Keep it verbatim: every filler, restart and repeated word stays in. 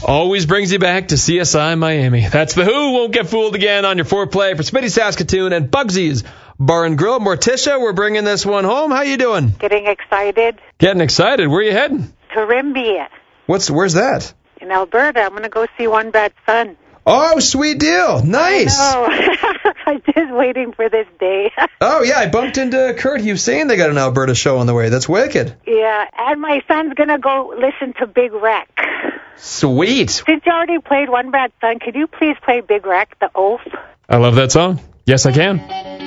Always brings you back to C S I Miami. That's The Who. Won't Get Fooled again on your foreplay for Smitty Saskatoon and Bugsy's Bar and Grill. Morticia, we're bringing this one home. How you doing? Getting excited. Getting excited. Where you heading? To Rimbey. What's Where's that? In Alberta. I'm going to go see One Bad Son. Oh, sweet deal. Nice. I I'm just waiting for this day. Oh, yeah, I bumped into Kurt. He was saying they got an Alberta show on the way. That's wicked. Yeah, and my son's going to go listen to Big Wreck. Sweet. Since you already played One Bad Son, could you please play Big Wreck, The Oath? I love that song. Yes, I can.